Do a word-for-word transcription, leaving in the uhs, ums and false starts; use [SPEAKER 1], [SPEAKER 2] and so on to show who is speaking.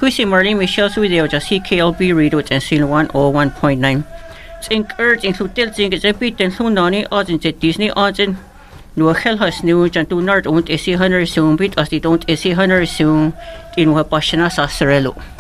[SPEAKER 1] Husi Marlene Michelle Suideo just C K L B read with and seal one oh one point nine. Think urge into Del Zing is a bit and Hunani odds in Disney odds in no hell has new and do not own a C hundred soon bit as they don't a C hundred soon in what Pashana Sasarello.